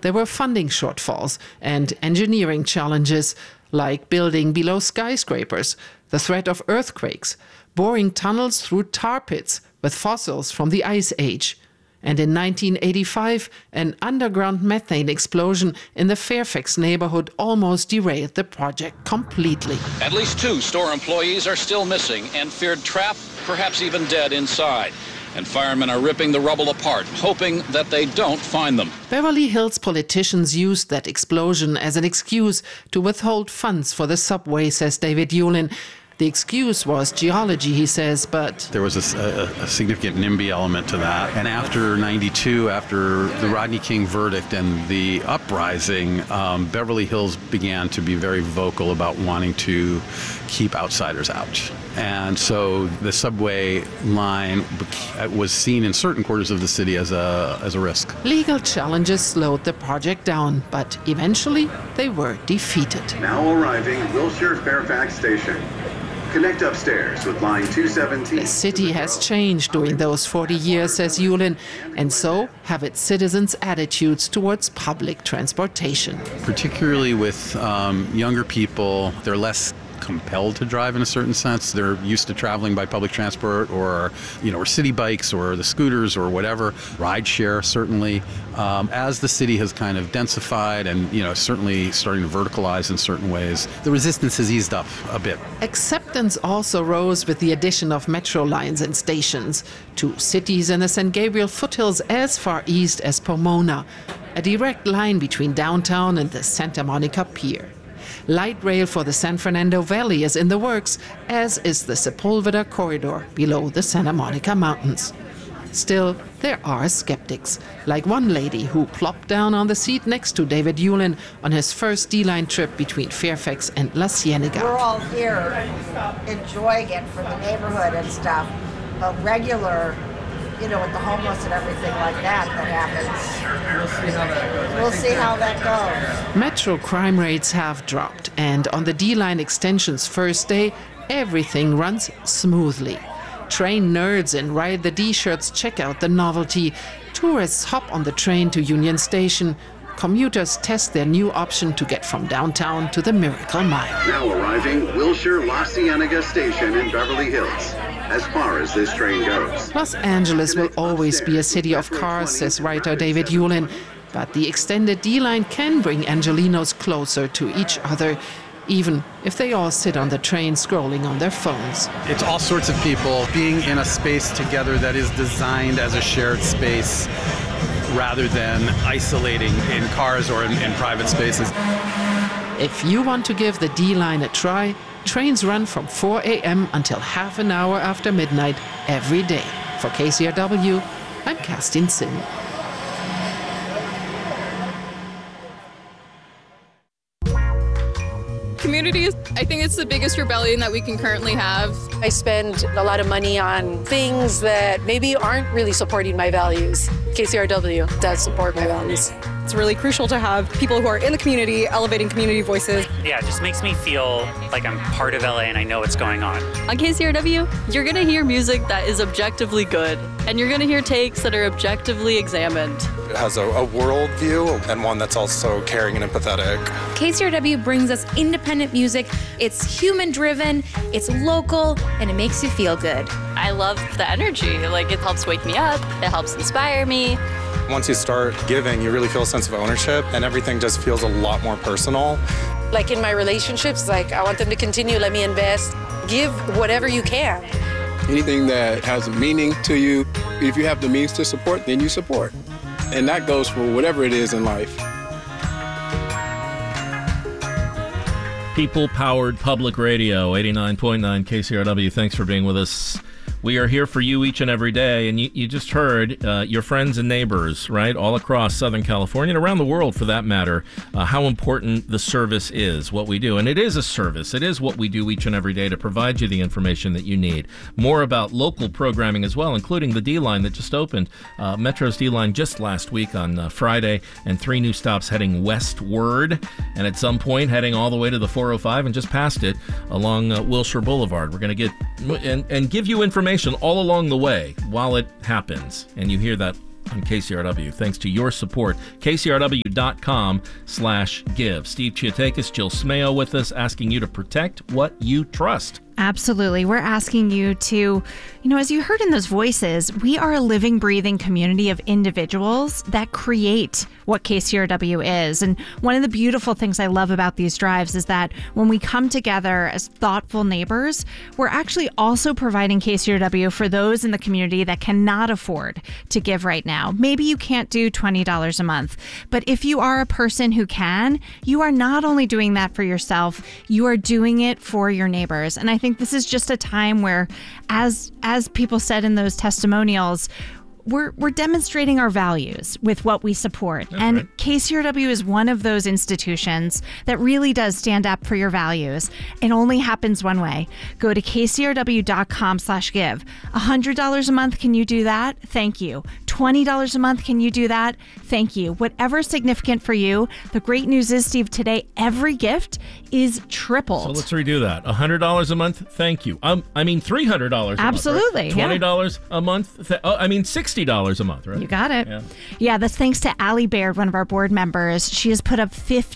there were funding shortfalls and engineering challenges, like building below skyscrapers, the threat of earthquakes, boring tunnels through tar pits with fossils from the Ice Age. And in 1985, an underground methane explosion in the Fairfax neighborhood almost derailed the project completely. At least 2 store employees are still missing and feared trapped, perhaps even dead inside. And firemen are ripping the rubble apart, hoping that they don't find them. Beverly Hills politicians used that explosion as an excuse to withhold funds for the subway, says David Yulin. The excuse was geology, he says, but there was a significant NIMBY element to that. And after 92, after the Rodney King verdict and the uprising, Beverly Hills began to be very vocal about wanting to keep outsiders out. And so the subway line was seen in certain quarters of the city as a risk. Legal challenges slowed the project down, but eventually they were defeated. Now arriving Wilshire Fairfax Station. Connect upstairs with line 217. The city has changed during those 40 years, says Yulin, and so have its citizens' attitudes towards public transportation. Particularly with younger people, they're less compelled to drive in a certain sense. They're used to traveling by public transport or city bikes or the scooters or whatever. Rideshare, certainly. As the city has kind of densified and, certainly starting to verticalize in certain ways, the resistance has eased up a bit. Acceptance also rose with the addition of metro lines and stations to cities in the San Gabriel foothills as far east as Pomona, a direct line between downtown and the Santa Monica Pier. Light rail for the San Fernando Valley is in the works, as is the Sepulveda corridor below the Santa Monica Mountains. Still, there are skeptics, like one lady who plopped down on the seat next to David Yulin on his first D-line trip between Fairfax and La Cienega. We're all here enjoying it for the neighborhood and stuff, but regular, with the homeless and everything like that happens. We'll see how that goes. Metro crime rates have dropped, and on the D-line extension's first day, everything runs smoothly. Train nerds in Ride the D-shirts check out the novelty. Tourists hop on the train to Union Station. Commuters test their new option to get from downtown to the Miracle Mile. Now arriving Wilshire La Cienega Station in Beverly Hills. As far as this train goes. Los Angeles will always be a city of cars, says writer David Yulin. But the extended D-line can bring Angelenos closer to each other, even if they all sit on the train scrolling on their phones. It's all sorts of people being in a space together that is designed as a shared space rather than isolating in cars or in private spaces. If you want to give the D-line a try, trains run from 4 a.m. until half an hour after midnight every day. For KCRW, I'm Kerstin Zinn. Communities, I think it's the biggest rebellion that we can currently have. I spend a lot of money on things that maybe aren't really supporting my values. KCRW does support my values. It's really crucial to have people who are in the community elevating community voices. Yeah, it just makes me feel like I'm part of LA and I know what's going on. On KCRW, you're going to hear music that is objectively good, and you're going to hear takes that are objectively examined. It has a world view and one that's also caring and empathetic. KCRW brings us independent music. It's human-driven, it's local, and it makes you feel good. I love the energy. It helps wake me up. It helps inspire me. Once you start giving, you really feel a sense of ownership, and everything just feels a lot more personal. Like in my relationships, I want them to continue, let me invest, give whatever you can. Anything that has a meaning to you, if you have the means to support, then you support. And that goes for whatever it is in life. People-powered public radio, 89.9 KCRW. Thanks for being with us. We are here for you each and every day, and you just heard your friends and neighbors, right, all across Southern California and around the world, for that matter, how important the service is, what we do. And it is a service. It is what we do each and every day to provide you the information that you need. More about local programming as well, including the D-Line that just opened, Metro's D-Line just last week on Friday, and 3 new stops heading westward, and at some point heading all the way to the 405 and just past it along Wilshire Boulevard. We're going to get and give you information all along the way while it happens, and you hear that on KCRW. Thanks to your support. KCRW.com/give. Steve Chiotakis, Jill Smeo with us, asking you to protect what you trust. Absolutely. We're asking you to, as you heard in those voices, we are a living, breathing community of individuals that create what KCRW is. And one of the beautiful things I love about these drives is that when we come together as thoughtful neighbors, we're actually also providing KCRW for those in the community that cannot afford to give right now. Maybe you can't do $20 a month, but if you are a person who can, you are not only doing that for yourself, you are doing it for your neighbors. And I think this is just a time where, as people said in those testimonials, we're demonstrating our values with what we support. That's and right. KCRW is one of those institutions that really does stand up for your values. It only happens one way. Go to kcrw.com/give. $100 a month, can you do that? Thank you. $20 a month, can you do that? Thank you. Whatever's significant for you. The great news is, Steve, today every gift is tripled. So let's redo that. $100 a month, thank you. $300 a month. Absolutely, Right? $20 a month. $60 a month, right? You got it. Yeah, that's thanks to Allie Baird, one of our board members. She has put up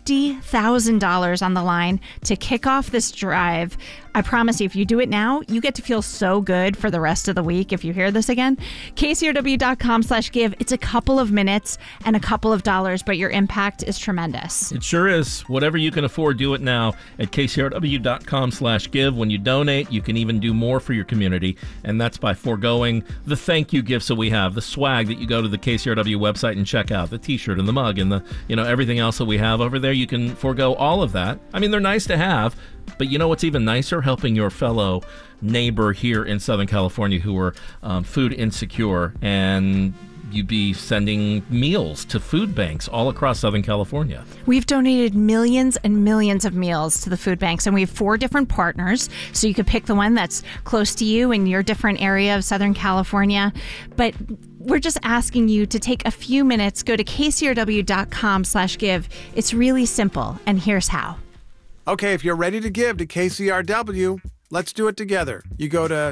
$50,000 on the line to kick off this drive. I promise you, if you do it now, you get to feel so good for the rest of the week if you hear this again. KCRW.com/give. It's a couple of minutes and a couple of dollars, but your impact is tremendous. It sure is. Whatever you can afford, do it now at KCRW.com/give. When you donate, you can even do more for your community, and that's by foregoing the thank you gifts that we have, the swag that you go to the KCRW website and check out, the t-shirt and the mug and the everything else that we have over there. You can forego all of that. I mean, they're nice to have, but you know what's even nicer? Helping your fellow neighbor here in Southern California who are food insecure, and you'd be sending meals to food banks all across Southern California. We've donated millions and millions of meals to the food banks, and we have 4 different partners, so you could pick the one that's close to you in your different area of Southern California. But we're just asking you to take a few minutes, go to kcrw.com/give. It's really simple, and here's how. Okay, if you're ready to give to KCRW, let's do it together. You go to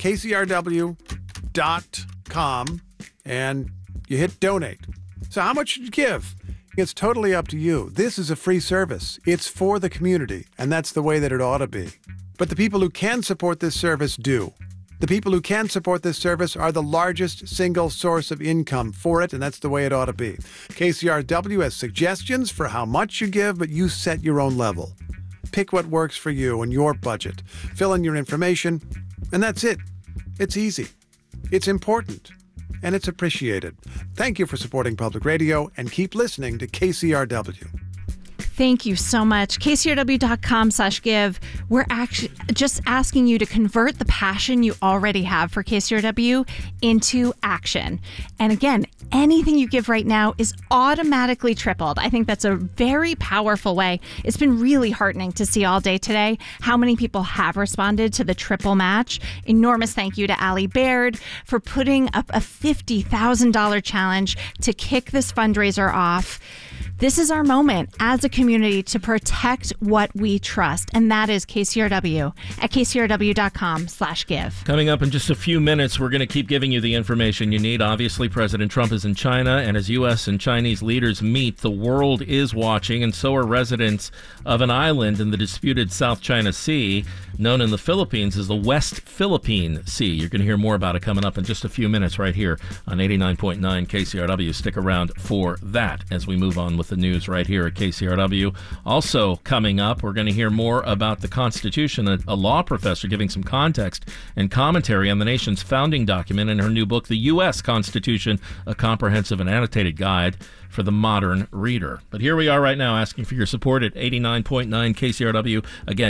kcrw.com and you hit donate. So how much should you give? It's totally up to you. This is a free service. It's for the community, and that's the way that it ought to be. But the people who can support this service do. The people who can support this service are the largest single source of income for it, and that's the way it ought to be. KCRW has suggestions for how much you give, but you set your own level. Pick what works for you and your budget. Fill in your information, and that's it. It's easy. It's important. And it's appreciated. Thank you for supporting public radio, and keep listening to KCRW. Thank you so much. KCRW.com/give. We're actually just asking you to convert the passion you already have for KCRW into action. And again, anything you give right now is automatically tripled. I think that's a very powerful way. It's been really heartening to see all day today how many people have responded to the triple match. Enormous thank you to Allie Baird for putting up a $50,000 challenge to kick this fundraiser off. This is our moment as a community to protect what we trust, and that is KCRW at kcrw.com/give. Coming up in just a few minutes, we're going to keep giving you the information you need. Obviously, President Trump is in China, and as U.S. and Chinese leaders meet, the world is watching, and so are residents of an island in the disputed South China Sea, known in the Philippines as the West Philippine Sea. You're going to hear more about it coming up in just a few minutes right here on 89.9 KCRW. Stick around for that as we move on with the news right here at KCRW. Also coming up, we're going to hear more about the Constitution, a law professor giving some context and commentary on the nation's founding document in her new book, The U.S. Constitution, a comprehensive and annotated guide for the modern reader. But here we are right now asking for your support at 89.9 KCRW. Again,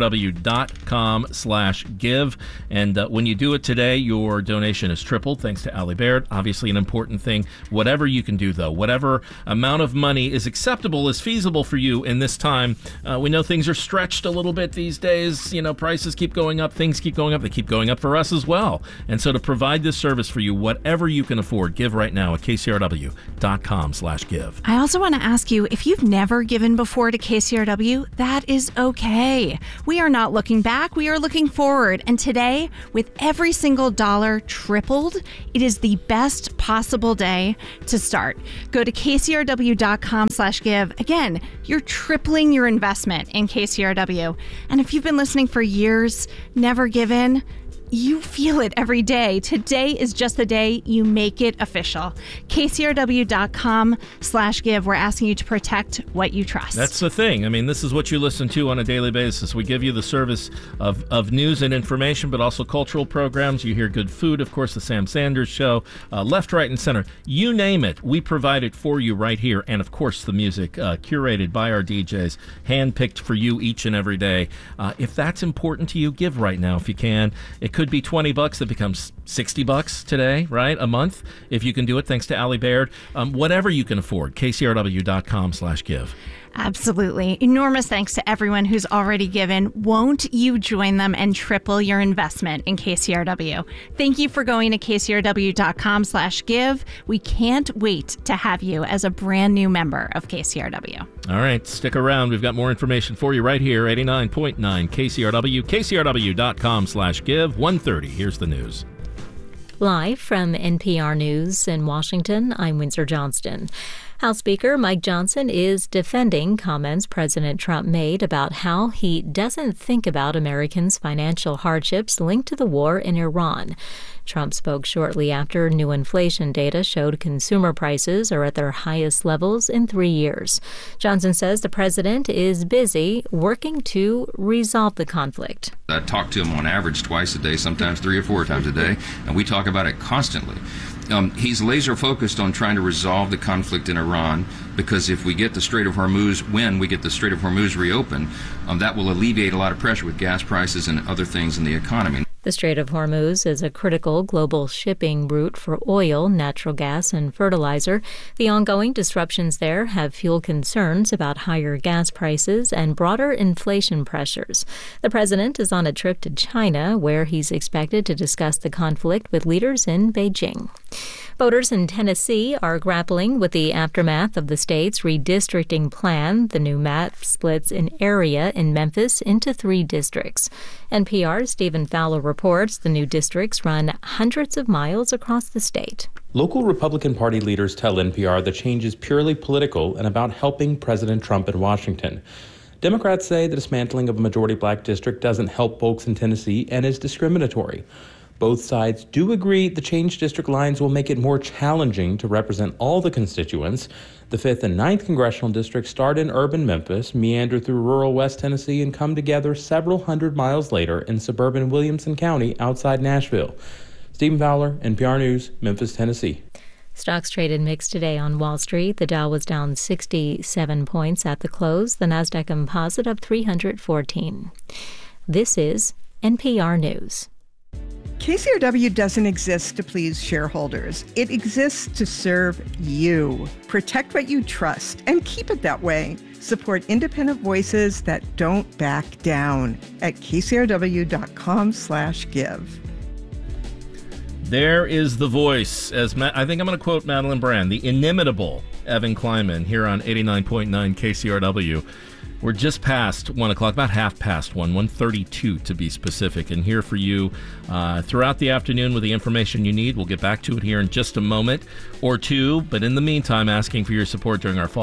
kcrw.com/give. And when you do it today, your donation is tripled thanks to Allie Baird. Obviously an important thing. Whatever you can do, though, whatever amount of money is acceptable, is feasible for you in this time. We know things are stretched a little bit these days. You know, prices keep going up, things keep going up. They keep going up for us as well. And so to provide this service for you, whatever you can afford, give right now at kcrw.com/give. kcrw.com/give. I also want to ask you, if you've never given before to KCRW, that is okay. We are not looking back, we are looking forward. And today, with every single dollar tripled, it is the best possible day to start. Go to kcrw.com/give. Again, you're tripling your investment in KCRW. And if you've been listening for years, never given, you feel it every day. Today is just the day you make it official. kcrw.com/give. We're asking you to protect what you trust. That's the thing. I mean, this is what you listen to on a daily basis. We give you the service of news and information, but also cultural programs. You hear good food, of course, the Sam Sanders Show, left, right, and center. You name it, we provide it for you right here. And, of course, the music curated by our DJs, handpicked for you each and every day. If that's important to you, give right now if you can. It could be $20 that becomes $60 today, right? A month, if you can do it, thanks to Allie Baird. Whatever you can afford, kcrw.com/give. Absolutely. Enormous thanks to everyone who's already given. Won't you join them and triple your investment in KCRW? Thank you for going to kcrw.com/give. We can't wait to have you as a brand new member of KCRW. All right, stick around. We've got more information for you right here, 89.9 KCRW, kcrw.com/give, 1:30. Here's the news. Live from NPR News in Washington, I'm Windsor Johnston. House Speaker Mike Johnson is defending comments President Trump made about how he doesn't think about Americans' financial hardships linked to the war in Iran. Trump spoke shortly after new inflation data showed consumer prices are at their highest levels in 3 years. Johnson says the president is busy working to resolve the conflict. I talk to him on average twice a day, sometimes 3 or 4 times a day, and we talk about it constantly. He's laser focused on trying to resolve the conflict in Iran, because if we get the Strait of Hormuz, when we get the Strait of Hormuz reopened, that will alleviate a lot of pressure with gas prices and other things in the economy. The Strait of Hormuz is a critical global shipping route for oil, natural gas, and fertilizer. The ongoing disruptions there have fueled concerns about higher gas prices and broader inflation pressures. The president is on a trip to China, where he's expected to discuss the conflict with leaders in Beijing. Voters in Tennessee are grappling with the aftermath of the state's redistricting plan. The new map splits an area in Memphis into 3 districts. NPR's Stephen Fowler reports the new districts run hundreds of miles across the state. Local Republican Party leaders tell NPR the change is purely political and about helping President Trump in Washington. Democrats say the dismantling of a majority black district doesn't help folks in Tennessee and is discriminatory. Both sides do agree the changed district lines will make it more challenging to represent all the constituents. The 5th and 9th congressional districts start in urban Memphis, meander through rural West Tennessee, and come together several hundred miles later in suburban Williamson County outside Nashville. Stephen Fowler, NPR News, Memphis, Tennessee. Stocks traded mixed today on Wall Street. The Dow was down 67 points at the close. The Nasdaq Composite up 314. This is NPR News. KCRW doesn't exist to please shareholders. It exists to serve you. Protect what you trust and keep it that way. Support independent voices that don't back down at kcrw.com/give. There is the voice, as I think I'm going to quote Madeline Brand, the inimitable Evan Kleinman here on 89.9 KCRW. We're just past 1 o'clock, about half past 1:32 to be specific, and here for you throughout the afternoon with the information you need. We'll get back to it here in just a moment or two, but in the meantime, asking for your support during our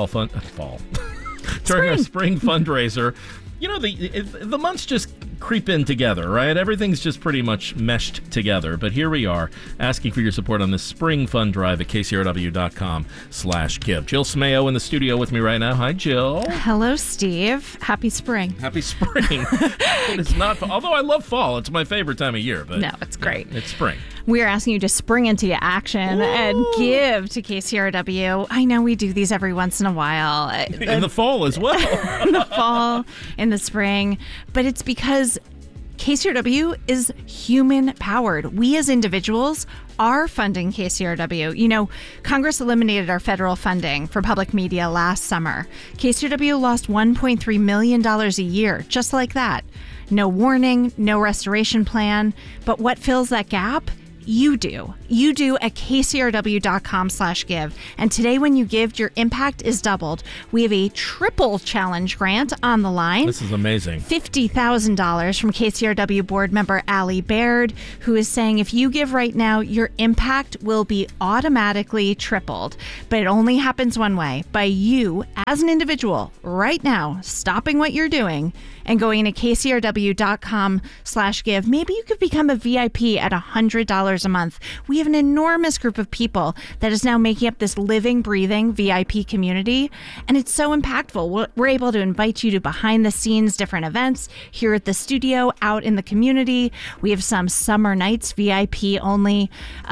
during our spring fundraiser. You know, the months just creep in together, right? Everything's just pretty much meshed together. But here we are, asking for your support on this spring fund drive at kcrw.com/give. Jill Smayo in the studio with me right now. Hi, Jill. Hello, Steve. Happy spring. Happy spring. It's not, although I love fall. It's my favorite time of year. But no, it's great. It's spring. We are asking you to spring into action and give to KCRW. I know we do these every once in a while. In the fall as well. In the fall, in the spring. But it's because KCRW is human-powered. We as individuals are funding KCRW. You know, Congress eliminated our federal funding for public media last summer. KCRW lost $1.3 million a year, just like that. No warning, no restoration plan. But what fills that gap? You do. You do at kcrw.com/give. And today when you give, your impact is doubled. We have a triple challenge grant on the line. This is amazing. $50,000 from KCRW board member Allie Baird, who is saying if you give right now, your impact will be automatically tripled. But it only happens one way, by you as an individual right now stopping what you're doing and going to kcrw.com/give. Maybe you could become a VIP at $100 a month. We have an enormous group of people that is now making up this living, breathing VIP community, and it's so impactful. We're able to invite you to behind the scenes different events here at the studio, out in the community. We have some summer nights VIP only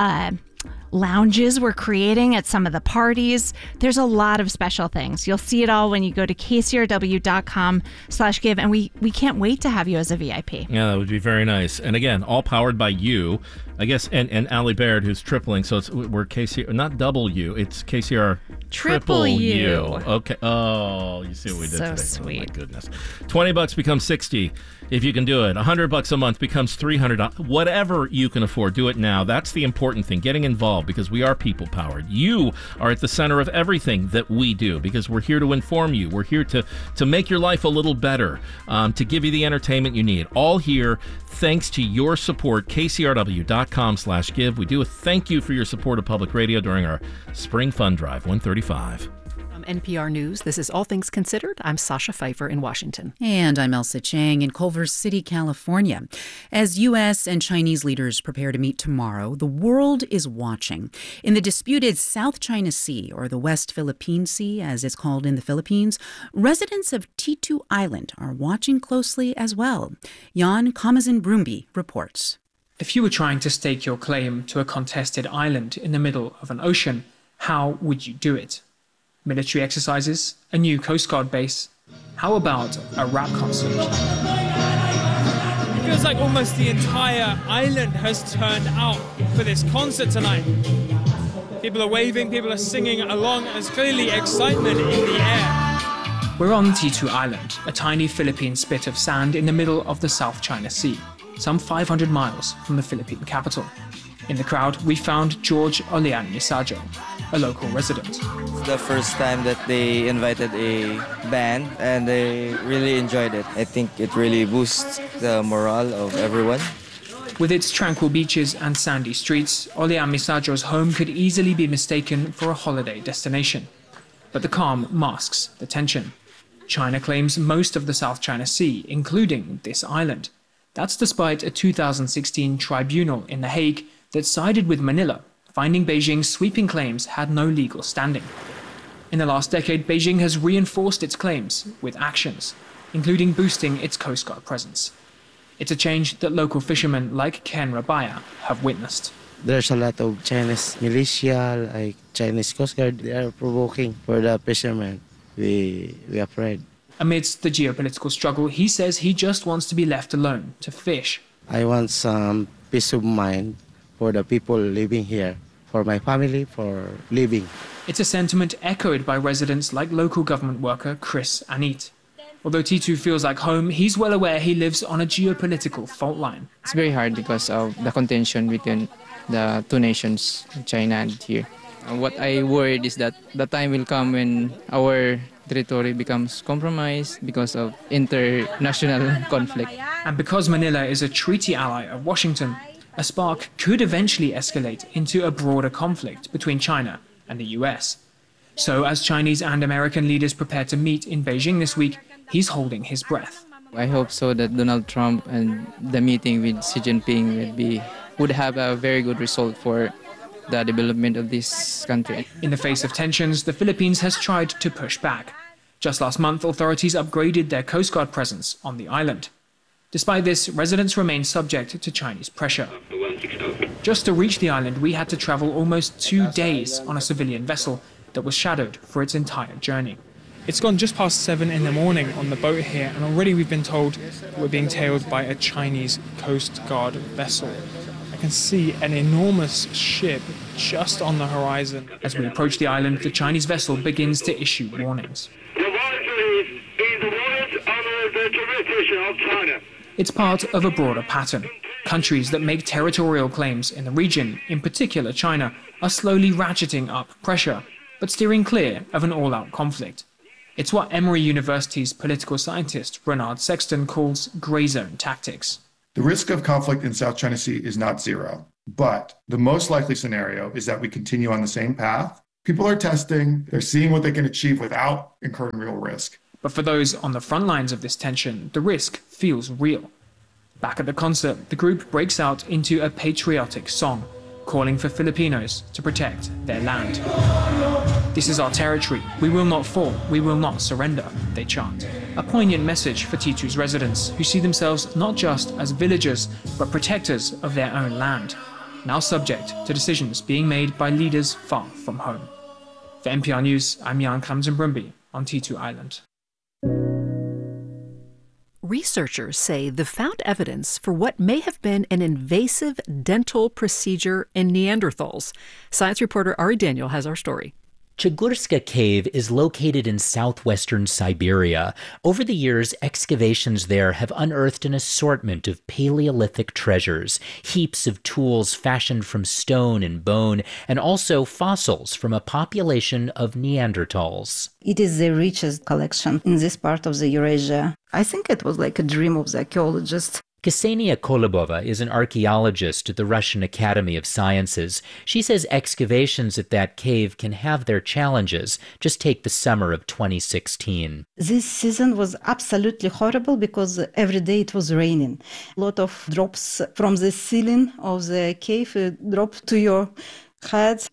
lounges we're creating at some of the parties. There's a lot of special things. You'll see it all when you go to kcrw.com/give, and we can't wait to have you as a VIP. Yeah, that would be very nice. And again, all powered by you, I guess, and Allie Baird, who's tripling. So we're KCR, not double U, it's KCR triple U. Okay. Oh, you see what we did today. So sweet. Oh, my goodness. $20 becomes $60 if you can do it. $100 a month becomes $300. Whatever you can afford, do it now. That's the important thing, getting involved, because we are people powered. You are at the center of everything that we do, because we're here to inform you. We're here to make your life a little better, to give you the entertainment you need. All here thanks to your support. KCRW.com/give. We do a thank you for your support of public radio during our Spring Fund Drive 135. From NPR News, this is All Things Considered. I'm Sasha Pfeiffer in Washington. And I'm Elsa Chang in Culver City, California. As U.S. and Chinese leaders prepare to meet tomorrow, the world is watching. In the disputed South China Sea, or the West Philippine Sea, as it's called in the Philippines, residents of Titu Island are watching closely as well. Jan Kamazin-Brumby reports. If you were trying to stake your claim to a contested island in the middle of an ocean, how would you do it? Military exercises, a new Coast Guard base. How about a rap concert? It feels like almost the entire island has turned out for this concert tonight. People are waving, people are singing along. There's clearly excitement in the air. We're on Titu Island, a tiny Philippine spit of sand in the middle of the South China Sea, some 500 miles from the Philippine capital. In the crowd, we found George Olian Misajo, a local resident. It's the first time that they invited a band, and they really enjoyed it. I think it really boosts the morale of everyone. With its tranquil beaches and sandy streets, Olian Misajo's home could easily be mistaken for a holiday destination. But the calm masks the tension. China claims most of the South China Sea, including this island. That's despite a 2016 tribunal in The Hague that sided with Manila, finding Beijing's sweeping claims had no legal standing. In the last decade, Beijing has reinforced its claims with actions, including boosting its Coast Guard presence. It's a change that local fishermen like Ken Rabaya have witnessed. There's a lot of Chinese militia, like Chinese Coast Guard. They are provoking for the fishermen. We are afraid. Amidst the geopolitical struggle, he says he just wants to be left alone to fish. I want some peace of mind for the people living here, for my family, for living. It's a sentiment echoed by residents like local government worker Chris Anit. Although Titu feels like home, he's well aware he lives on a geopolitical fault line. It's very hard because of the contention between the two nations, China and here. What I worried is that the time will come when our territory becomes compromised because of international conflict. And because Manila is a treaty ally of Washington, a spark could eventually escalate into a broader conflict between China and the US. So as Chinese and American leaders prepare to meet in Beijing this week, he's holding his breath. I hope so that Donald Trump and the meeting with Xi Jinping would have a very good result for the development of this country. In the face of tensions, the Philippines has tried to push back. Just last month, authorities upgraded their Coast Guard presence on the island. Despite this, residents remain subject to Chinese pressure. Just to reach the island, we had to travel almost 2 days on a civilian vessel that was shadowed for its entire journey. It's gone just past 7 in the morning on the boat here, and already we've been told we're being tailed by a Chinese Coast Guard vessel. I can see an enormous ship just on the horizon. As we approach the island, the Chinese vessel begins to issue warnings. The water is in the waters under the jurisdiction of China. It's part of a broader pattern. Countries that make territorial claims in the region, in particular China, are slowly ratcheting up pressure, but steering clear of an all-out conflict. It's what Emory University's political scientist Bernard Sexton calls grey zone tactics. The risk of conflict in South China Sea is not zero, but the most likely scenario is that we continue on the same path. People are testing, they're seeing what they can achieve without incurring real risk. But for those on the front lines of this tension, the risk feels real. Back at the concert, the group breaks out into a patriotic song, calling for Filipinos to protect their land. "This is our territory. We will not fall. We will not surrender," they chant. A poignant message for T2's residents, who see themselves not just as villagers, but protectors of their own land, now subject to decisions being made by leaders far from home. For NPR News, I'm Jan Kramsen-Brumby on T2 Island. Researchers say they've found evidence for what may have been an invasive dental procedure in Neanderthals. Science reporter Ari Daniel has our story. Chagurska Cave is located in southwestern Siberia. Over the years, excavations there have unearthed an assortment of Paleolithic treasures, heaps of tools fashioned from stone and bone, and also fossils from a population of Neanderthals. It is the richest collection in this part of the Eurasia. I think it was like a dream of the archaeologist. Ksenia Kolobova is an archaeologist at the Russian Academy of Sciences. She says excavations at that cave can have their challenges. Just take the summer of 2016. This season was absolutely horrible because every day it was raining. A lot of drops from the ceiling of the cave dropped to your head.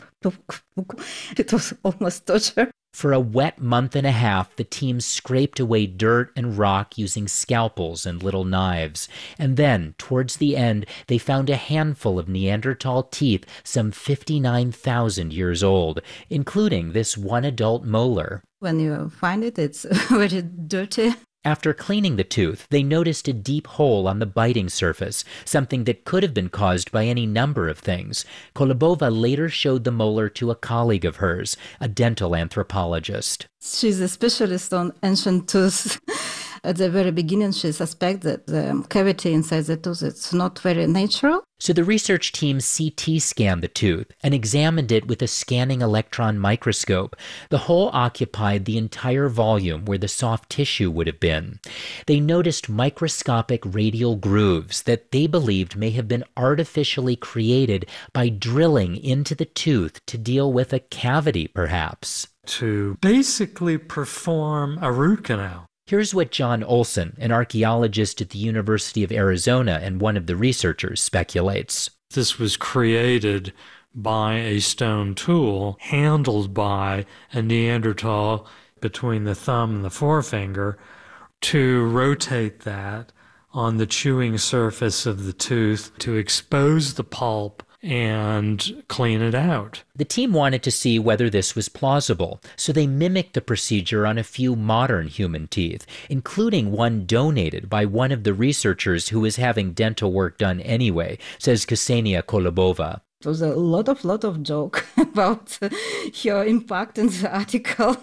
It was almost torture. For a wet month and a half, the team scraped away dirt and rock using scalpels and little knives. And then, towards the end, they found a handful of Neanderthal teeth, some 59,000 years old, including this one adult molar. When you find it, it's very dirty. After cleaning the tooth, they noticed a deep hole on the biting surface, something that could have been caused by any number of things. Kolobova later showed the molar to a colleague of hers, a dental anthropologist. She's a specialist on ancient tooth. At the very beginning, she suspected that the cavity inside the tooth is not very natural. So the research team CT scanned the tooth and examined it with a scanning electron microscope. The hole occupied the entire volume where the soft tissue would have been. They noticed microscopic radial grooves that they believed may have been artificially created by drilling into the tooth to deal with a cavity, perhaps. To basically perform a root canal. Here's what John Olson, an archaeologist at the University of Arizona and one of the researchers, speculates. This was created by a stone tool handled by a Neanderthal between the thumb and the forefinger to rotate that on the chewing surface of the tooth to expose the pulp and clean it out. The team wanted to see whether this was plausible, so they mimicked the procedure on a few modern human teeth, including one donated by one of the researchers who was having dental work done anyway, says Ksenia Kolobova. It was a lot of joke about her impact in the article.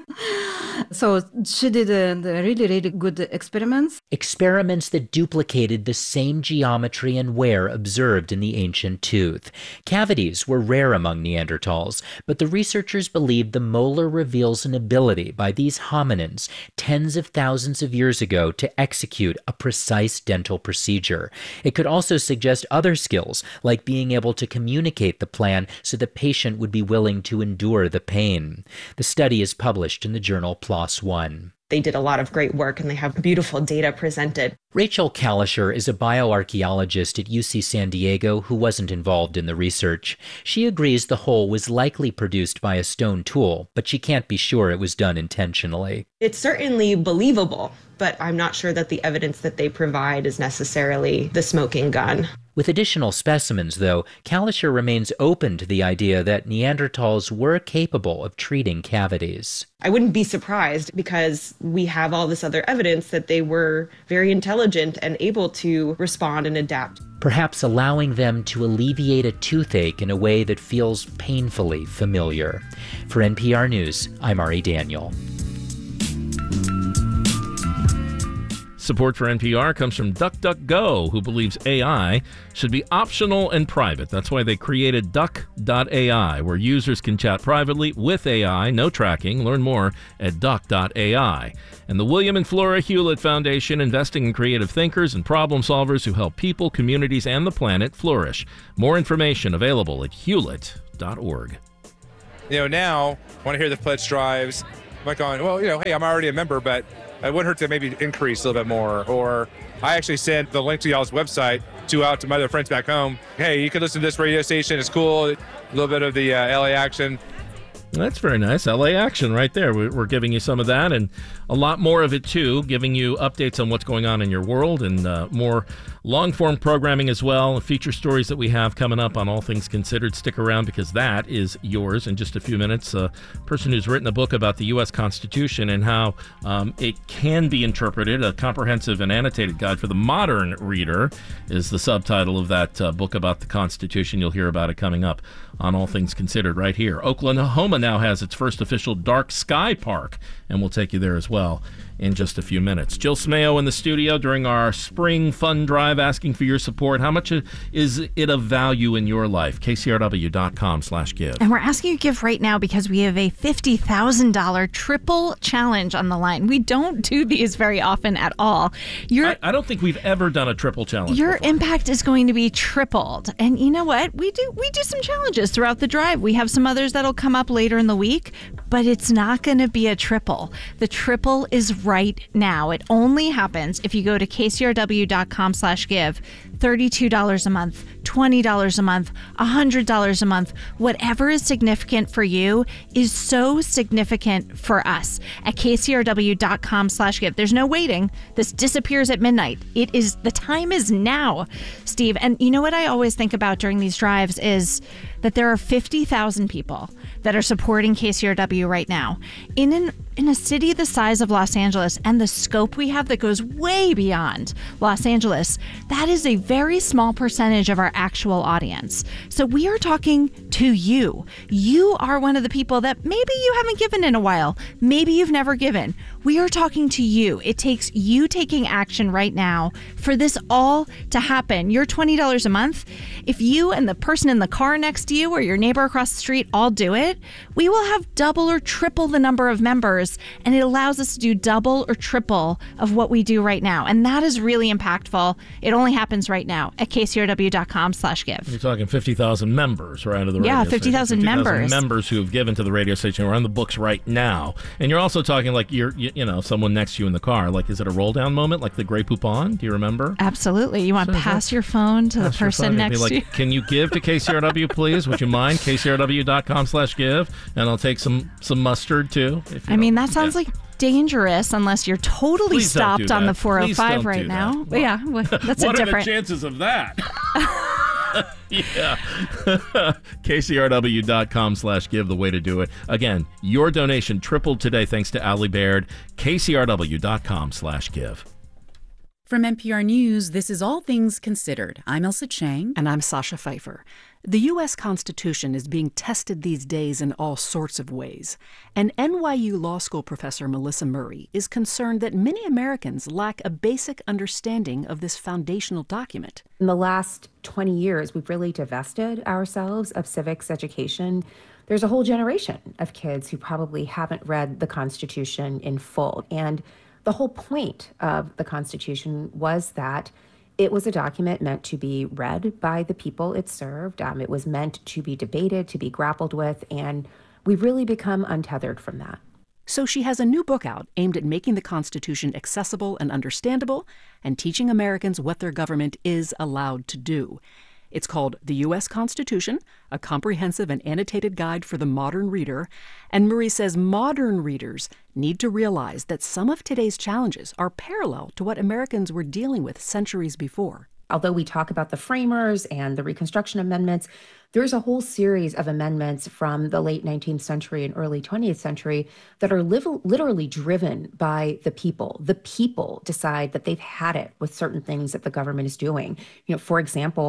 So she did really good experiments. Experiments that duplicated the same geometry and wear observed in the ancient tooth. Cavities were rare among Neanderthals, but the researchers believed the molar reveals an ability by these hominins tens of thousands of years ago to execute a precise dental procedure. It could also suggest other skills, like being able to communicate the plan so the patient would be willing to endure the pain. The study is published in the journal PLOS ONE. They did a lot of great work and they have beautiful data presented. Rachel Kalischer is a bioarchaeologist at UC San Diego who wasn't involved in the research. She agrees the hole was likely produced by a stone tool, but she can't be sure it was done intentionally. It's certainly believable, but I'm not sure that the evidence that they provide is necessarily the smoking gun. With additional specimens, though, Kalischer remains open to the idea that Neanderthals were capable of treating cavities. I wouldn't be surprised because we have all this other evidence that they were very intelligent and able to respond and adapt. Perhaps allowing them to alleviate a toothache in a way that feels painfully familiar. For NPR News, I'm Ari Daniel. Support for NPR comes from DuckDuckGo, who believes AI should be optional and private. That's why they created Duck.ai, where users can chat privately with AI, no tracking. Learn more at Duck.ai. And the William and Flora Hewlett Foundation, investing in creative thinkers and problem solvers who help people, communities, and the planet flourish. More information available at hewlett.org. Now, want to hear the pledge drives. I'm like going, well, hey, I'm already a member, but it wouldn't hurt to maybe increase a little bit more. Or I actually sent the link to y'all's website out to my other friends back home. Hey, you can listen to this radio station. It's cool. A little bit of the LA action. That's very nice. LA action right there. We're giving you some of that and a lot more of it, too, giving you updates on what's going on in your world and more long-form programming as well, feature stories that we have coming up on All Things Considered. Stick around because that is yours in just a few minutes. A person who's written a book about the U.S. Constitution and how it can be interpreted, a comprehensive and annotated guide for the modern reader is the subtitle of that book about the Constitution. You'll hear about it coming up on All Things Considered right here. Oklahoma now has its first official dark sky park, and we'll take you there as well in just a few minutes. Jill Smayo in the studio during our spring fun drive, asking for your support. How much is it of value in your life? KCRW.com/give. And we're asking you to give right now because we have a $50,000 triple challenge on the line. We don't do these very often at all. I don't think we've ever done a triple challenge Your before. impact is going to be tripled. And you know what? We do some challenges throughout the drive. We have some others that'll come up later in the week, but it's not going to be a triple. The triple is right now. It only happens if you go to KCRW.com/give. $32 a month, $20 a month, $100 a month, whatever is significant for you is so significant for us at KCRW.com/give. There's no waiting. This disappears at midnight. The time is now, Steve. And you know what I always think about during these drives is that there are 50,000 people that are supporting KCRW right now. In a city the size of Los Angeles and the scope we have that goes way beyond Los Angeles, that is a very small percentage of our actual audience. So we are talking to you. You are one of the people that maybe you haven't given in a while. Maybe you've never given. We are talking to you. It takes you taking action right now for this all to happen. Your $20 a month, if you and the person in the car next to you or your neighbor across the street all do it, we will have double or triple the number of members, and it allows us to do double or triple of what we do right now. And that is really impactful. It only happens right now at KCRW.com/give. You're talking 50,000 members, right, of the radio Yeah, station. 50,000 members. members who have given to the radio station are on the books right now. And you're also talking like someone next to you in the car. Like, is it a roll-down moment like the Grey Poupon? Do you remember? Absolutely. You want to pass your phone to the person next to you. Can you give to KCRW, please? Would you mind? KCRW.com/give. And I'll take some mustard, too. That sounds like dangerous unless you're totally stopped on the 405 right now. Well, yeah, that's a different... What are the chances of that? Yeah. KCRW.com/give, the way to do it. Again, your donation tripled today thanks to Allie Baird. KCRW.com/give. From NPR News, this is All Things Considered. I'm Elsa Chang. And I'm Sasha Pfeiffer. The U.S. Constitution is being tested these days in all sorts of ways. And NYU Law School professor Melissa Murray is concerned that many Americans lack a basic understanding of this foundational document. In the last 20 years, we've really divested ourselves of civics education. There's a whole generation of kids who probably haven't read the Constitution in full. And the whole point of the Constitution was that it was a document meant to be read by the people it served. It was meant to be debated, to be grappled with, and we've really become untethered from that. So she has a new book out aimed at making the Constitution accessible and understandable and teaching Americans what their government is allowed to do. It's called The U.S. Constitution, a comprehensive and annotated guide for the modern reader. And Murray says modern readers need to realize that some of today's challenges are parallel to what Americans were dealing with centuries before. Although we talk about the framers and the Reconstruction Amendments, there's a whole series of amendments from the late 19th century and early 20th century that are literally driven by the people. The people decide that they've had it with certain things that the government is doing. For example,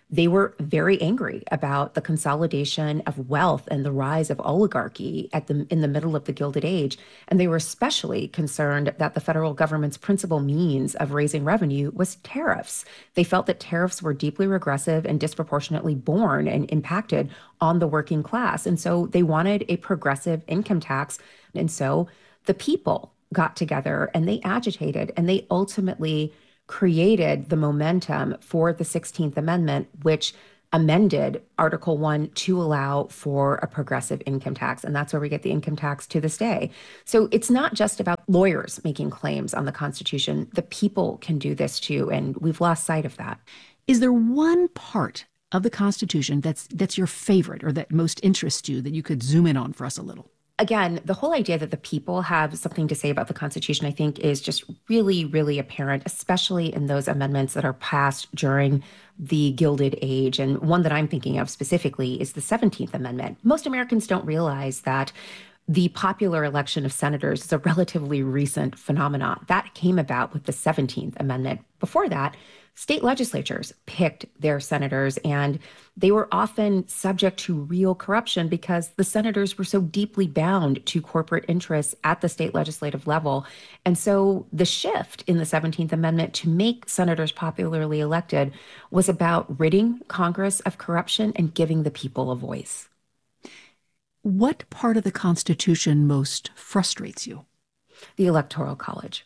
They were very angry about the consolidation of wealth and the rise of oligarchy in the middle of the Gilded Age. And they were especially concerned that the federal government's principal means of raising revenue was tariffs. They felt that tariffs were deeply regressive and disproportionately borne and impacted on the working class. And so they wanted a progressive income tax. And so the people got together and they agitated, and they ultimately created the momentum for the 16th Amendment, which amended Article 1 to allow for a progressive income tax. And that's where we get the income tax to this day. So it's not just about lawyers making claims on the Constitution. The people can do this too, and we've lost sight of that. Is there one part of the Constitution that's your favorite or that most interests you that you could zoom in on for us a little? Again, the whole idea that the people have something to say about the Constitution, I think, is just really, really apparent, especially in those amendments that are passed during the Gilded Age. And one that I'm thinking of specifically is the 17th Amendment. Most Americans don't realize that the popular election of senators is a relatively recent phenomenon. That came about with the 17th Amendment. Before that, state legislatures picked their senators, and they were often subject to real corruption because the senators were so deeply bound to corporate interests at the state legislative level. And so the shift in the 17th Amendment to make senators popularly elected was about ridding Congress of corruption and giving the people a voice. What part of the Constitution most frustrates you? The Electoral College.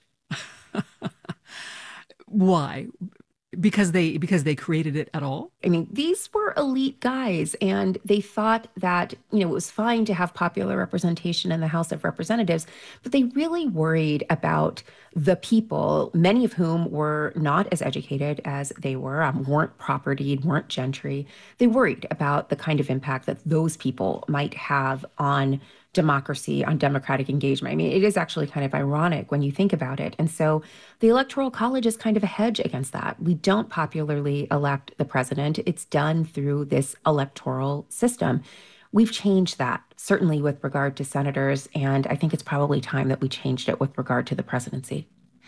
Why? Because they created it at all? I mean, these were elite guys, and they thought that, it was fine to have popular representation in the House of Representatives, but they really worried about the people, many of whom were not as educated as they were, weren't propertied, weren't gentry. They worried about the kind of impact that those people might have on democracy, on democratic engagement. I mean, it is actually kind of ironic when you think about it. And so the Electoral College is kind of a hedge against that. We don't popularly elect the president. It's done through this electoral system. We've changed that, certainly with regard to senators, and I think it's probably time that we changed it with regard to the presidency.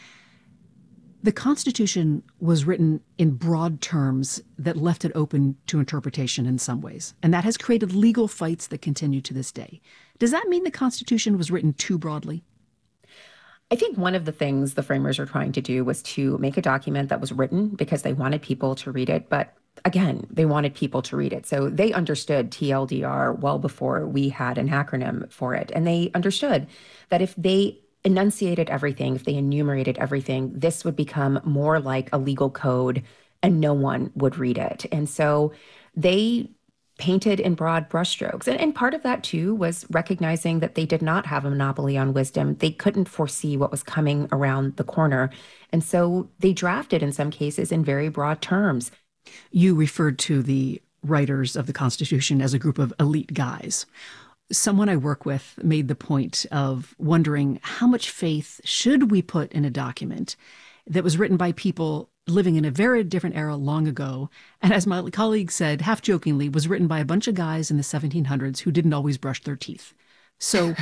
The Constitution was written in broad terms that left it open to interpretation in some ways, and that has created legal fights that continue to this day. Does that mean the Constitution was written too broadly? I think one of the things the framers were trying to do was to make a document that was written because they wanted people to read it, but again, they wanted people to read it. So they understood TLDR well before we had an acronym for it, and they understood that if they enunciated everything, if they enumerated everything, this would become more like a legal code and no one would read it. And so they painted in broad brushstrokes. And part of that, too, was recognizing that they did not have a monopoly on wisdom. They couldn't foresee what was coming around the corner. And so they drafted, in some cases, in very broad terms. You referred to the writers of the Constitution as a group of elite guys. Someone I work with made the point of wondering how much faith should we put in a document that was written by people living in a very different era long ago, and as my colleague said, half jokingly, was written by a bunch of guys in the 1700s who didn't always brush their teeth. So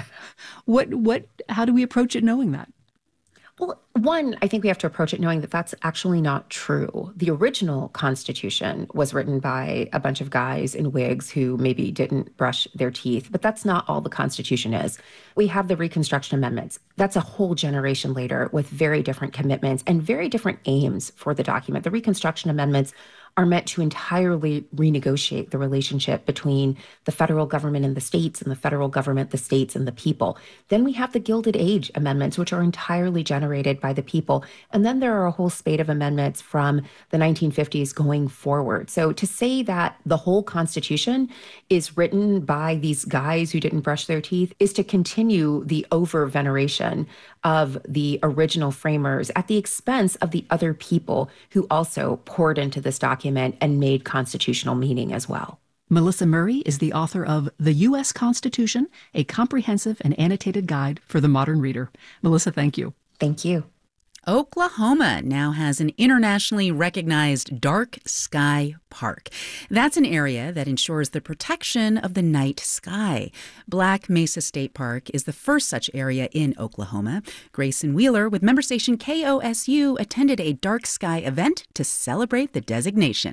how do we approach it knowing that? Well, one, I think we have to approach it knowing that that's actually not true. The original Constitution was written by a bunch of guys in wigs who maybe didn't brush their teeth, but that's not all the Constitution is. We have the Reconstruction Amendments. That's a whole generation later with very different commitments and very different aims for the document. The Reconstruction Amendments are meant to entirely renegotiate the relationship between the federal government and the states, and the federal government, the states, and the people. Then we have the Gilded Age amendments, which are entirely generated by the people. And then there are a whole spate of amendments from the 1950s going forward. So to say that the whole Constitution is written by these guys who didn't brush their teeth is to continue the over-veneration of the original framers at the expense of the other people who also poured into this document and made constitutional meaning as well. Melissa Murray is the author of The U.S. Constitution, a comprehensive and annotated guide for the modern reader. Melissa, thank you. Thank you. Oklahoma now has an internationally recognized dark sky park. That's an area that ensures the protection of the night sky. Black Mesa State Park is the first such area in Oklahoma. Grayson Wheeler with member station KOSU attended a dark sky event to celebrate the designation.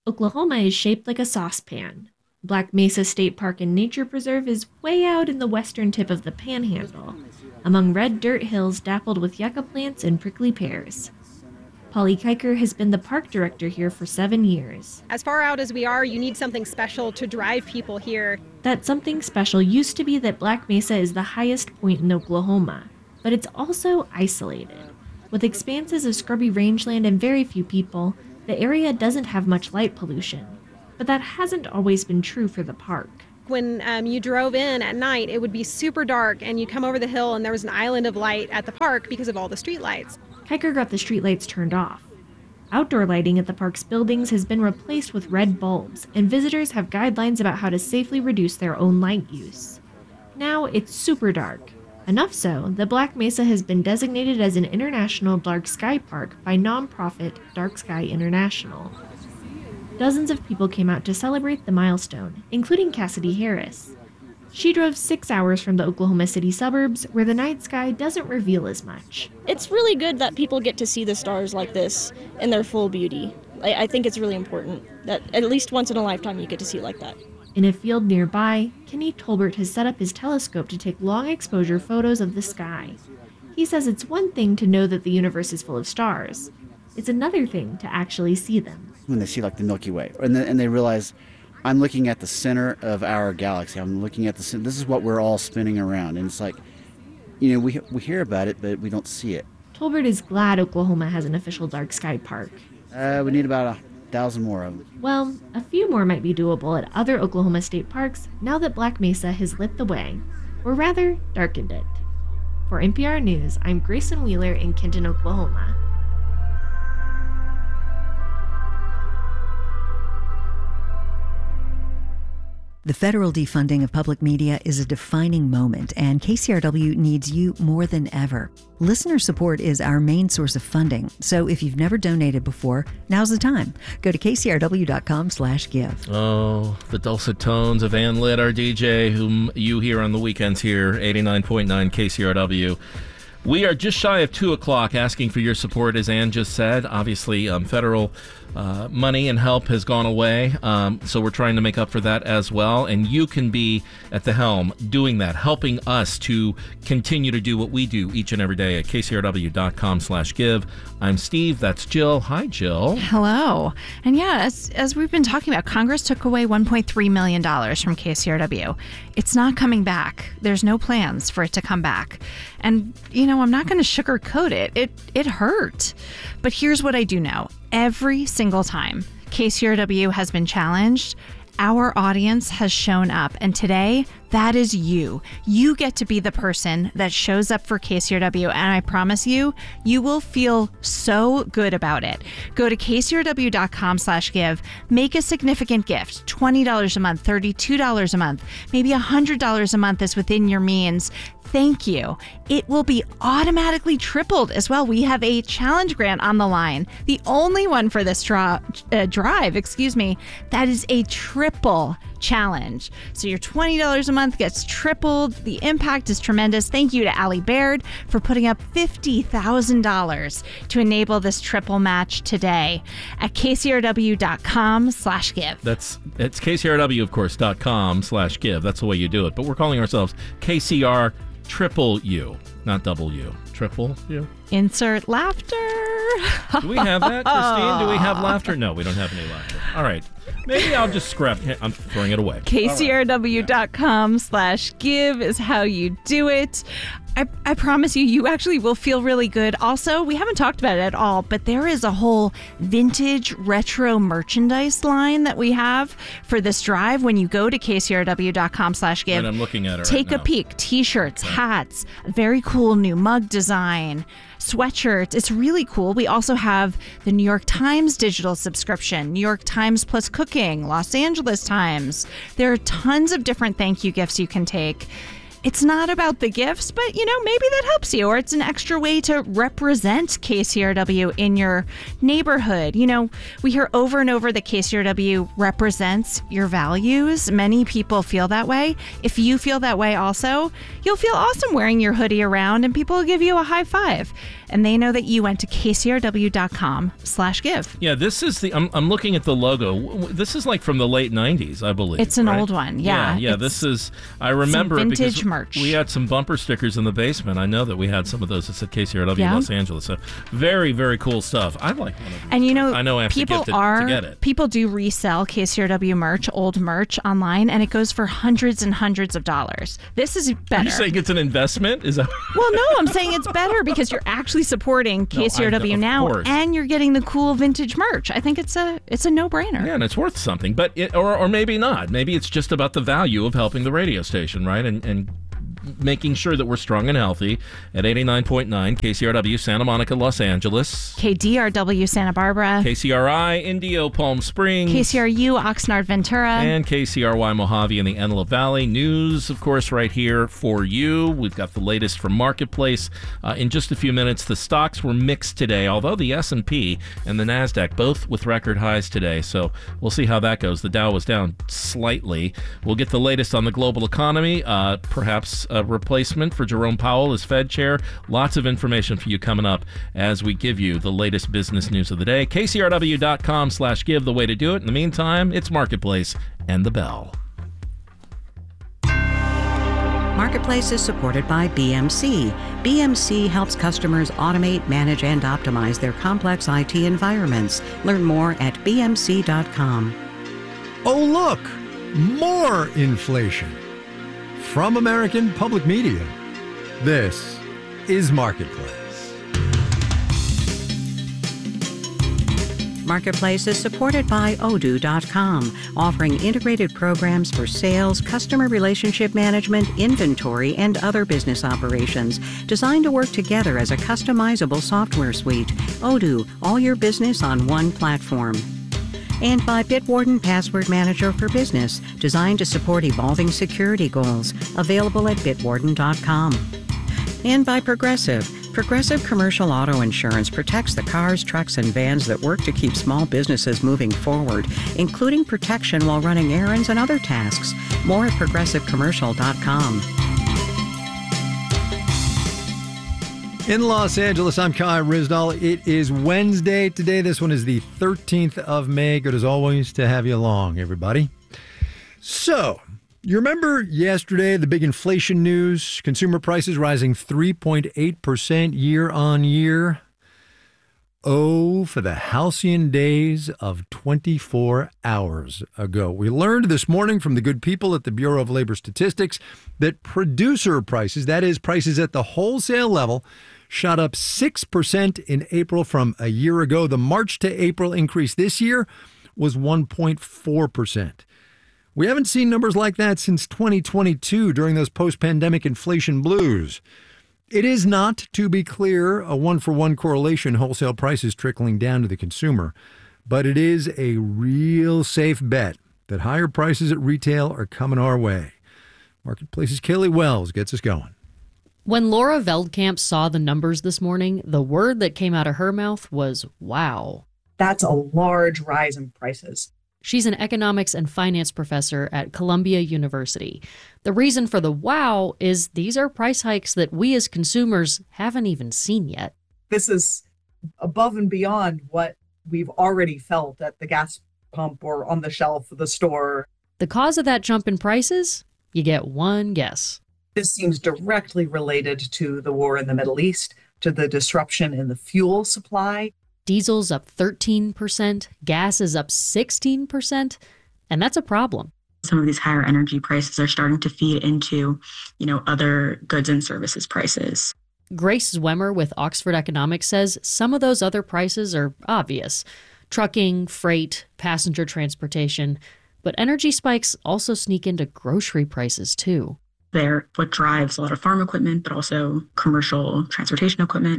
Oklahoma is shaped like a saucepan. Black Mesa State Park and Nature Preserve is way out in the western tip of the Panhandle, among red dirt hills dappled with yucca plants and prickly pears. Polly Kiker has been the park director here for 7 years. As far out as we are, you need something special to drive people here. That something special used to be that Black Mesa is the highest point in Oklahoma, but it's also isolated. With expanses of scrubby rangeland and very few people, the area doesn't have much light pollution. But that hasn't always been true for the park. When you drove in at night, it would be super dark, and you'd come over the hill and there was an island of light at the park because of all the streetlights. Kiker got the streetlights turned off. Outdoor lighting at the park's buildings has been replaced with red bulbs, and visitors have guidelines about how to safely reduce their own light use. Now it's super dark. Enough so that Black Mesa has been designated as an international dark sky park by nonprofit Dark Sky International. Dozens of people came out to celebrate the milestone, including Cassidy Harris. She drove 6 hours from the Oklahoma City suburbs, where the night sky doesn't reveal as much. It's really good that people get to see the stars like this in their full beauty. I think it's really important that at least once in a lifetime you get to see it like that. In a field nearby, Kenny Tolbert has set up his telescope to take long exposure photos of the sky. He says it's one thing to know that the universe is full of stars. It's another thing to actually see them. When they see like the Milky Way, and they realize, I'm looking at the center of our galaxy. I'm looking at the center. This is what we're all spinning around. And it's like, we hear about it, but we don't see it. Tolbert is glad Oklahoma has an official dark sky park. We need about 1,000 more of them. Well, a few more might be doable at other Oklahoma state parks now that Black Mesa has lit the way, or rather, darkened it. For NPR News, I'm Grayson Wheeler in Kenton, Oklahoma. The federal defunding of public media is a defining moment, and KCRW needs you more than ever. Listener support is our main source of funding, so if you've never donated before, now's the time. Go to kcrw.com/give. Oh, the dulcet tones of Ann Litt, our DJ, whom you hear on the weekends here, 89.9 KCRW. We are just shy of 2 o'clock, asking for your support, as Ann just said. Obviously, federal money and help has gone away, so we're trying to make up for that as well. And you can be at the helm doing that, helping us to continue to do what we do each and every day at kcrw.com/give. I'm Steve. That's Jill. Hi, Jill. Hello. And yeah, as we've been talking about, Congress took away $1.3 million from KCRW. It's not coming back. There's no plans for it to come back. And, I'm not going to sugarcoat it. It hurt. But here's what I do know. Every single time KCRW has been challenged, our audience has shown up. And today, that is you. You get to be the person that shows up for KCRW. And I promise you, you will feel so good about it. Go to kcrw.com/give. Make a significant gift. $20 a month, $32 a month, maybe $100 a month is within your means. Thank you. It will be automatically tripled as well. We have a challenge grant on the line, the only one for this drive, that is a triple challenge. So your $20 a month gets tripled. The impact is tremendous. Thank you to Allie Baird for putting up $50,000 to enable this triple match today at kcrw.com/give. It's KCRW, of course, .com/give. That's the way you do it. But we're calling ourselves KCR Triple U, not double U. Triple U. Insert laughter. Do we have that, Christine? Do we have laughter? No, we don't have any laughter. All right. Maybe I'll just scrap. I'm throwing it away. KCRW.com/give is how you do it. I promise you actually will feel really good. Also, we haven't talked about it at all, but there is a whole vintage retro merchandise line that we have for this drive. When you go to kcrw.com/give, and I'm looking at it take right a peek. T-shirts, hats, a very cool new mug design, sweatshirts. It's really cool. We also have the New York Times digital subscription, New York Times plus cooking, Los Angeles Times. There are tons of different thank you gifts you can take. It's not about the gifts, but, maybe that helps you, or it's an extra way to represent KCRW in your neighborhood. We hear over and over that KCRW represents your values. Many people feel that way. If you feel that way also, you'll feel awesome wearing your hoodie around, and people will give you a high five. And they know that you went to kcrw.com/give. Yeah, this is I'm looking at the logo. This is like from the late 90s, I believe. It's an old one, yeah. Yeah, this is, I remember some it because vintage merch. We had some bumper stickers in the basement. I know that we had some of those that said KCRW Los Angeles. So very, very cool stuff. I'd like one of these. And I know I have to get to get it. People do resell KCRW merch, old merch online, and it goes for hundreds and hundreds of dollars. This is better. Are you saying it's an investment? Is that? Well, no, I'm saying it's better because you're actually supporting KCRW now, and you're getting the cool vintage merch. I think it's a no-brainer. Yeah, and it's worth something, but or maybe not. Maybe it's just about the value of helping the radio station, right? And making sure that we're strong and healthy at 89.9 KCRW Santa Monica, Los Angeles. KDRW Santa Barbara. KCRI Indio, Palm Springs. KCRU Oxnard, Ventura. And KCRY Mojave in the Antelope Valley. News, of course, right here for you. We've got the latest from Marketplace. In just a few minutes, the stocks were mixed today, although the S&P and the NASDAQ both with record highs today. So we'll see how that goes. The Dow was down slightly. We'll get the latest on the global economy, perhaps a replacement for Jerome Powell as Fed chair. Lots of information for you coming up as we give you the latest business news of the day. KCRW.com/give, the way to do it. In the meantime, it's Marketplace and the bell. Marketplace is supported by BMC. BMC helps customers automate, manage, and optimize their complex IT environments. Learn more at bmc.com. Oh, look! More inflation. From American Public Media, this is Marketplace. Marketplace is supported by Odoo.com, offering integrated programs for sales, customer relationship management, inventory, and other business operations, designed to work together as a customizable software suite. Odoo, all your business on one platform. And by Bitwarden Password Manager for Business, designed to support evolving security goals, available at bitwarden.com. And by Progressive. Progressive Commercial Auto Insurance protects the cars, trucks, and vans that work to keep small businesses moving forward, including protection while running errands and other tasks. More at progressivecommercial.com. In Los Angeles, I'm Kai Ryssdal. It is Wednesday today. This one is the 13th of May. Good as always to have you along, everybody. So, you remember yesterday, the big inflation news, consumer prices rising 3.8% year on year. Oh, for the halcyon days of 24 hours ago. We learned this morning from the good people at the Bureau of Labor Statistics that producer prices, that is, prices at the wholesale level, shot up 6% in April from a year ago. The March to April increase this year was 1.4%. We haven't seen numbers like that since 2022 during those post-pandemic inflation blues. It is not, to be clear, a one-for-one correlation, wholesale prices trickling down to the consumer, but it is a real safe bet that higher prices at retail are coming our way. Marketplace's Kaylee Wells gets us going. When Laura Veldkamp saw the numbers this morning, the word that came out of her mouth was, wow. That's a large rise in prices. She's an economics and finance professor at Columbia University. The reason for the wow is these are price hikes that we as consumers haven't even seen yet. This is above and beyond what we've already felt at the gas pump or on the shelf of the store. The cause of that jump in prices? You get one guess. This seems directly related to the war in the Middle East, to the disruption in the fuel supply. Diesel's up 13%, gas is up 16%, and that's a problem. Some of these higher energy prices are starting to feed into, other goods and services prices. Grace Zwemmer with Oxford Economics says some of those other prices are obvious. Trucking, freight, passenger transportation. But energy spikes also sneak into grocery prices too. They're what drives a lot of farm equipment, but also commercial transportation equipment.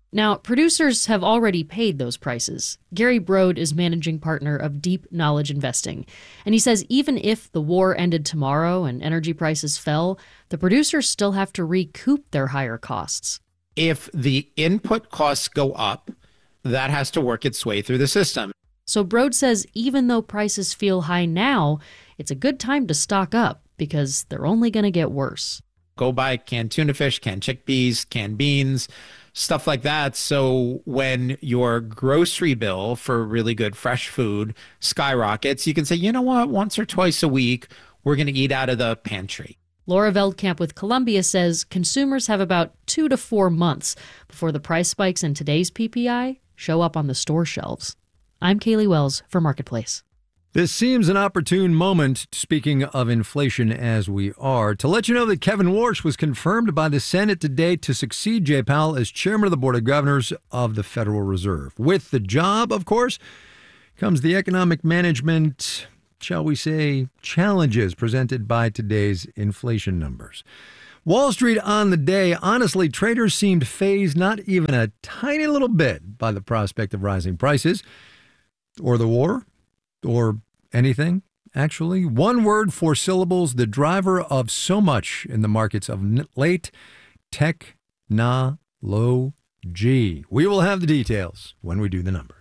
Now, producers have already paid those prices. Gary Brode is managing partner of Deep Knowledge Investing, and he says even if the war ended tomorrow and energy prices fell, the producers still have to recoup their higher costs. If the input costs go up, that has to work its way through the system. So Brode says even though prices feel high now, it's a good time to stock up because they're only going to get worse. Go buy canned tuna fish, canned chickpeas, canned beans, stuff like that. So when your grocery bill for really good fresh food skyrockets, you can say, you know what, once or twice a week, we're going to eat out of the pantry. Laura Veldkamp with Columbia says consumers have about 2 to 4 months before the price spikes in today's PPI show up on the store shelves. I'm Kaylee Wells for Marketplace. This seems an opportune moment, speaking of inflation as we are, to let you know that Kevin Warsh was confirmed by the Senate today to succeed Jay Powell as chairman of the Board of Governors of the Federal Reserve. With the job, of course, comes the economic management, shall we say, challenges presented by today's inflation numbers. Wall Street on the day, honestly, traders seemed fazed not even a tiny little bit by the prospect of rising prices or the war. Or anything, actually. One word, 4 syllables, the driver of so much in the markets of late technology. We will have the details when we do the numbers.